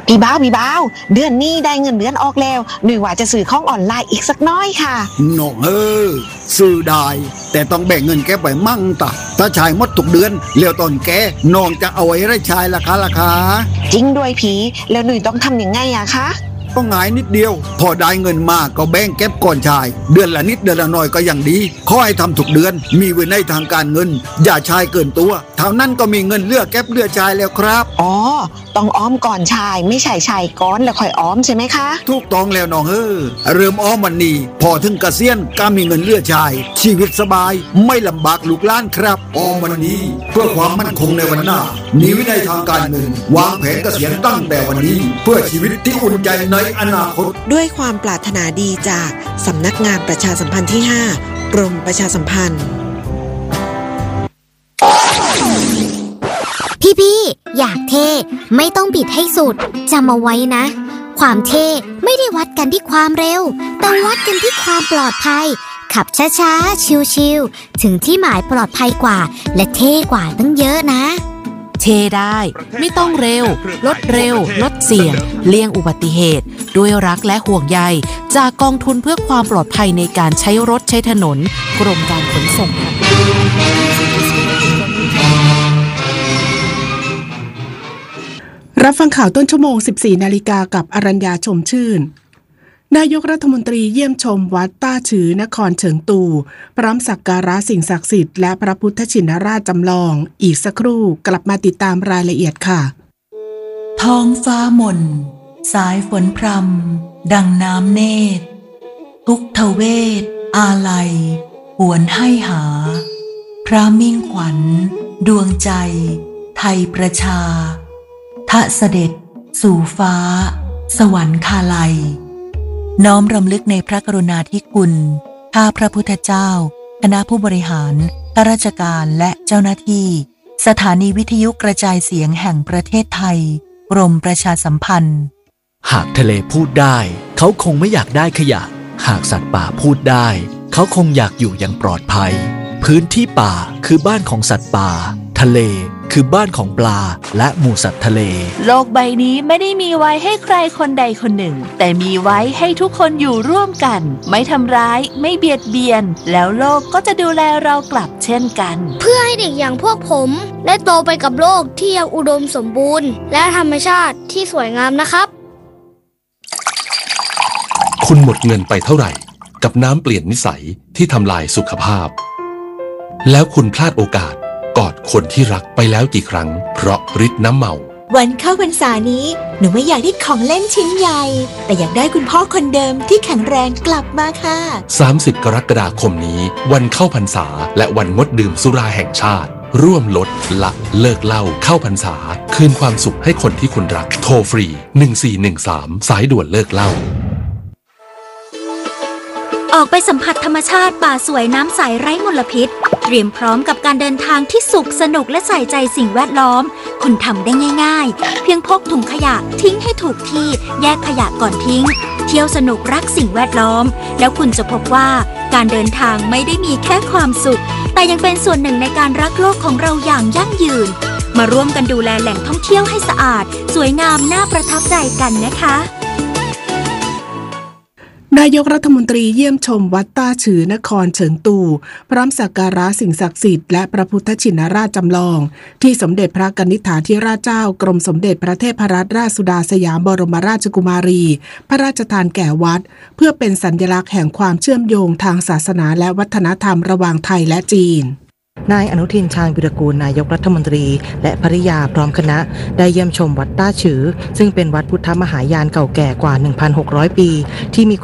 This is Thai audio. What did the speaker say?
พี่บ้าวเดือนนี้ได้เงินเดือนออกแล้วหนุ่ยว่าจะซื้อของออนไลน์อีกสักน้อยค่ะน้องซื้อได้แต่ต้องแบ่งเงินแกไปมั่งตะถ้าชายหมดทุกเดือนแล้วตอนแกน้องจะเอาไว้ให้ชายราคาจริงด้วยพี่แล้วหนุ่ยต้องทำยังไงอะคะก็ง่ายนิดเดียวพอได้เงินมาก็แบ่งเก็บก่อนชายเดือนละนิดเดือนละน้อยก็ยังดีขอให้ทำทุกเดือนมีวินัยทางการเงินอย่าใช้เกินตัวเท่านั้นก็มีเงินเหลือเก็บเหลือชายแล้วครับอ๋อต้องออมก่อนชายไม่ใช่ชายก้อนแล้วค่อยออมใช่ไหมคะถูกต้องแล้วน้องเริ่มออมวันนี้พอถึงเกษียณก็มีเงินเหลือชายชีวิตสบายไม่ลำบากลูกหลานครับออมวันนี้เพื่อความมั่นคงในวันหน้ามีวินัยทางการเงินวางแผนเกษียณตั้งแต่วันนี้เพื่อชีวิตที่อุ่นใจในอนาคตด้วยความปรารถนาดีจากสำนักงานประชาสัมพันธ์ที่ 5 กรมประชาสัมพันธ์พี่อยากเท่ไม่ต้องบิดให้สุดจำเอาไว้นะความเท่ไม่ได้วัดกันที่ความเร็วแต่วัดกันที่ความปลอดภัยขับช้าๆชิลๆถึงที่หมายปลอดภัยกว่าและเท่กว่าตั้งเยอะนะเทได้ไม่ต้องเร็วลดเสี่ยงเลี่ยงอุบัติเหตุด้วยรักและห่วงใยจากกองทุนเพื่อความปลอดภัยในการใช้รถใช้ถนนกรมการขนส่งรับฟังข่าวต้นชั่วโมง 14 นาฬิกากับอรัญญาชมชื่นนายกรัฐมนตรีเยี่ยมชมวัดต้าฉือนครเฉิงตูพร้อมสักการะสิ่งศักดิ์สิทธิ์และพระพุทธชินราชจำลองอีกสักครู่กลับมาติดตามรายละเอียดค่ะท้องฟ้ามนสายฝนพรำดังน้ำเนตรทุกทเวทอาลัยหวนให้หาพระมิ่งขวัญดวงใจไทยประชาทะเสด็จสู่ฟ้าสวรรคาลัยน้อมรำลึกในพระกรุณาธิคุณข้าพระพุทธเจ้าคณะผู้บริหารข้าราชการและเจ้าหน้าที่สถานีวิทยุกระจายเสียงแห่งประเทศไทยกรมประชาสัมพันธ์หากทะเลพูดได้เขาคงไม่อยากได้ขยะหากสัตว์ป่าพูดได้เขาคงอยากอยู่อย่างปลอดภัยพื้นที่ป่าคือบ้านของสัตว์ป่าทะเลคือบ้านของปลาและหมู่สัตว์ทะเลโลกใบนี้ไม่ได้มีไว้ให้ใครคนใดคนหนึ่งแต่มีไว้ให้ทุกคนอยู่ร่วมกันไม่ทำร้ายไม่เบียดเบียนแล้วโลกก็จะดูแลเรากลับเช่นกันเพื่อให้เด็กอย่างพวกผมได้โตไปกับโลกที่ยังอุดมสมบูรณ์และธรรมชาติที่สวยงามนะครับคุณหมดเงินไปเท่าไหร่กับน้ำเปลี่ยนนิสัยที่ทำลายสุขภาพแล้วคุณพลาดโอกาสกอดคนที่รักไปแล้วกี่ครั้งเพราะฤทธิ์น้ำเมาวันเข้าพรรษานี้หนูไม่อยากได้ของเล่นชิ้นใหญ่แต่อยากได้คุณพ่อคนเดิมที่แข็งแรงกลับมาค่ะ 30 กรกฎาคมนี้วันเข้าพรรษาและวันงดดื่มสุราแห่งชาติร่วมลดละเลิกเหล้าเข้าพรรษาคืนความสุขให้คนที่คุณรักโทรฟรี1413สายด่วนเลิกเหล้าออกไปสัมผัสธรรมชาติป่าสวยน้ำใสไร้มลพิษเตรียมพร้อมกับการเดินทางที่สุขสนุกและใส่ใจสิ่งแวดล้อมคุณทำได้ง่ายๆเพียงพกถุงขยะทิ้งให้ถูกที่แยกขยะก่อนทิ้งเที่ยวสนุกรักสิ่งแวดล้อมแล้วคุณจะพบว่าการเดินทางไม่ได้มีแค่ความสุขแต่ยังเป็นส่วนหนึ่งในการรักโลกของเราอย่างยั่งยืนมาร่วมกันดูแลแหล่งท่องเที่ยวให้สะอาดสวยงามน่าประทับใจกันนะคะนายกรัฐมนตรีเยี่ยมชมวัดต้าฉือนครเฉิงตูพร้อมสักการะสิ่งศักดิ์สิทธิ์และพระพุทธชินราชจำลองที่สมเด็จพระกนิษฐาธิราชเจ้ากรมสมเด็จพระเทพรัตนราชสุดาสยามบรมราชกุมารีพระราชทานแก่วัดเพื่อเป็นสัญลักษณ์แห่งความเชื่อมโยงทางศาสนาและวัฒนธรรมระหว่างไทยและจีนนายอนุทินชาญวิรากูลนายกรัฐมนตรีและภริยาพร้อมคณะได้เยี่ยมชมวัดต้าฉือซึ่งเป็นวัดพุทธมหายานเก่าแก่กว่า 1,600 ปีที่มี